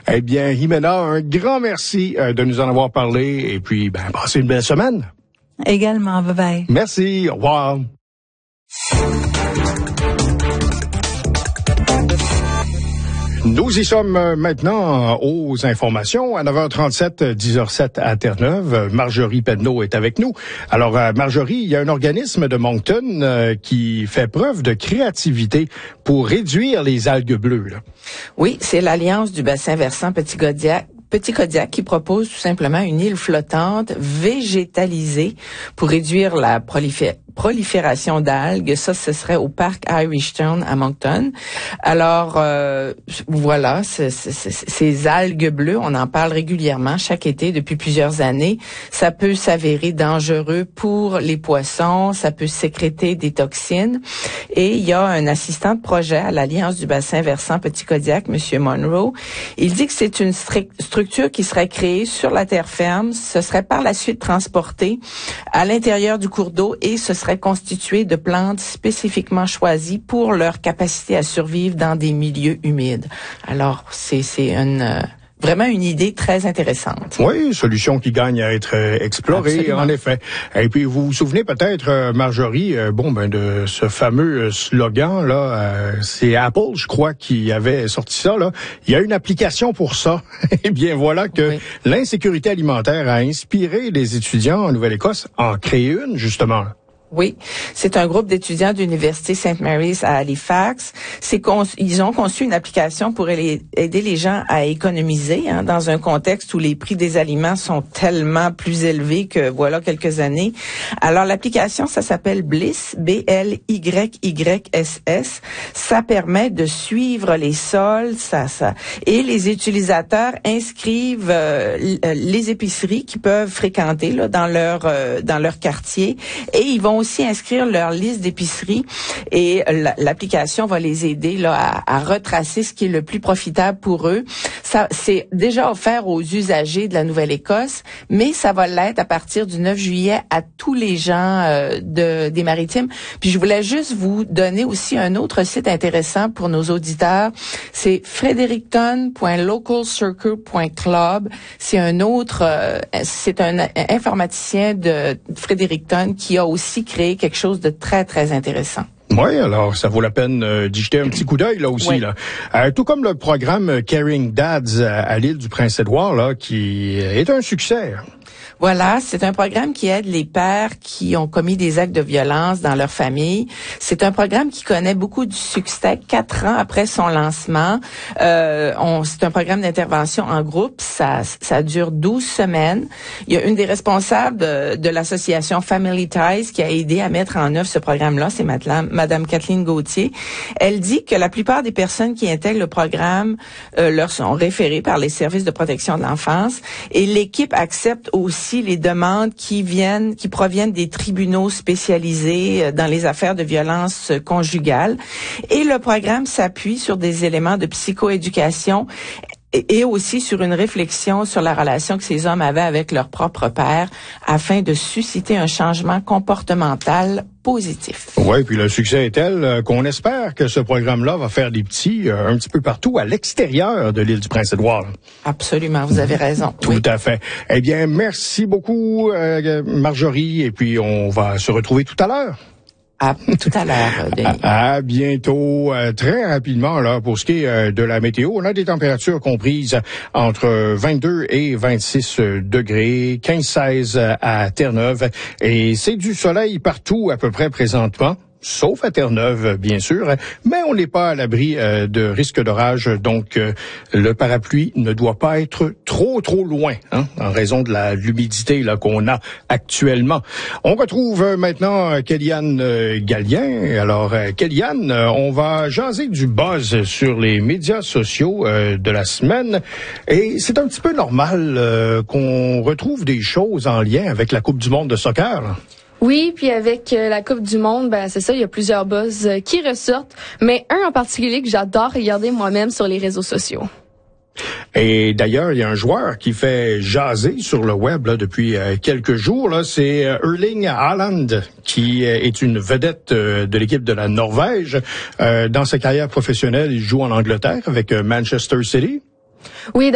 Eh bien, Jimena, un grand merci de nous en avoir parlé et puis, passez une belle semaine. Également, bye-bye. Merci, au revoir. Nous y sommes maintenant aux informations à 9h37, 10h07 à Terre-Neuve. Marjorie Penneau est avec nous. Alors, Marjorie, il y a un organisme de Moncton qui fait preuve de créativité pour réduire les algues bleues, là. Oui, c'est l'Alliance du bassin versant Petit-Kodiak qui propose tout simplement une île flottante végétalisée pour réduire la prolifération d'algues. Ça, ce serait au parc Irishtown à Moncton. Alors, voilà, ces algues bleues, on en parle régulièrement chaque été depuis plusieurs années. Ça peut s'avérer dangereux pour les poissons, ça peut sécréter des toxines. Et il y a un assistant de projet à l'Alliance du bassin versant Petit-Kodiak, M. Monroe. Il dit que c'est une structure qui serait créée sur la terre ferme. Ce serait par la suite transporté à l'intérieur du cours d'eau et ce serait constitué de plantes spécifiquement choisies pour leur capacité à survivre dans des milieux humides. Alors, c'est vraiment une idée très intéressante. Oui, solution qui gagne à être explorée, absolument. En effet. Et puis, vous vous souvenez peut-être, Marjorie, de ce fameux slogan, là, c'est Apple, je crois, qui avait sorti ça, là. Il y a une application pour ça. Eh bien, voilà que l'insécurité alimentaire a inspiré les étudiants en Nouvelle-Écosse à en créer une, justement. Oui, c'est un groupe d'étudiants de l'Université St. Mary's à Halifax. Ils ont conçu une application pour aider les gens à économiser, dans un contexte où les prix des aliments sont tellement plus élevés que voilà quelques années. Alors l'application, ça s'appelle Bliss, BLYYSS. Ça permet de suivre les sols, et les utilisateurs inscrivent les épiceries qu'ils peuvent fréquenter là dans leur quartier et ils vont aussi inscrire leur liste d'épiceries et l'application va les aider là à retracer ce qui est le plus profitable pour eux. Ça, c'est déjà offert aux usagers de la Nouvelle-Écosse, mais ça va l'être à partir du 9 juillet à tous les gens des Maritimes. Puis je voulais juste vous donner aussi un autre site intéressant pour nos auditeurs. C'est fredericton.localcircle.club. C'est un informaticien de Fredericton qui a aussi créé quelque chose de très, très intéressant. Oui, alors ça vaut la peine d'y jeter un petit coup d'œil là aussi. Oui. Là. Tout comme le programme Caring Dads à l'île du Prince-Édouard, là, qui est un succès. Voilà, c'est un programme qui aide les pères qui ont commis des actes de violence dans leur famille. C'est un programme qui connaît beaucoup de succès 4 ans après son lancement. C'est un programme d'intervention en groupe. Ça dure 12 semaines. Il y a une des responsables de l'association Family Ties qui a aidé à mettre en œuvre ce programme-là. C'est Madame Kathleen Gauthier. Elle dit que la plupart des personnes qui intègrent le programme leur sont référées par les services de protection de l'enfance et l'équipe accepte aussi les demandes qui proviennent des tribunaux spécialisés dans les affaires de violence conjugale. Et le programme s'appuie sur des éléments de psychoéducation et aussi sur une réflexion sur la relation que ces hommes avaient avec leur propre père afin de susciter un changement comportemental positif. Oui, puis le succès est tel qu'on espère que ce programme-là va faire des petits un petit peu partout à l'extérieur de l'île du Prince-Édouard. Absolument, vous avez raison. Tout à fait. Eh bien, merci beaucoup, Marjorie, et puis on va se retrouver tout à l'heure. À tout à l'heure, Denis. À bientôt. Très rapidement, là, pour ce qui est de la météo, on a des températures comprises entre 22 et 26 degrés, 15-16 à Terre-Neuve, et c'est du soleil partout à peu près présentement. Sauf à Terre-Neuve, bien sûr, mais on n'est pas à l'abri de risques d'orage, donc le parapluie ne doit pas être trop loin, en raison de l'humidité là qu'on a actuellement. On retrouve maintenant Kellyanne Gallien. Alors, Kellyanne, on va jaser du buzz sur les médias sociaux de la semaine, et c'est un petit peu normal qu'on retrouve des choses en lien avec la Coupe du monde de soccer, là. Oui, puis avec la Coupe du monde, c'est ça, il y a plusieurs buzz qui ressortent, mais un en particulier que j'adore regarder moi-même sur les réseaux sociaux. Et d'ailleurs, il y a un joueur qui fait jaser sur le web là, depuis quelques jours. Là, c'est Erling Haaland, qui est une vedette de l'équipe de la Norvège. Dans sa carrière professionnelle, il joue en Angleterre avec Manchester City. Oui,